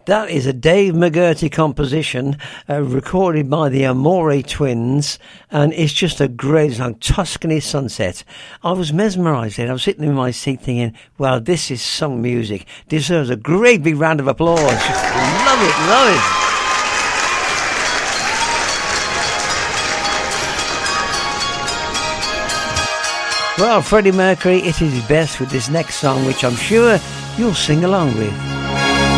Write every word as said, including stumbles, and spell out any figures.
That is a Dave McGurty composition uh, recorded by the Amore Twins, and it's just a great song, Tuscany Sunset. I was mesmerised then. I was sitting in my seat thinking, well, this is some music. Deserves a great big round of applause. Just love it, love it. Well, Freddie Mercury, it is his best with this next song, which I'm sure you'll sing along with.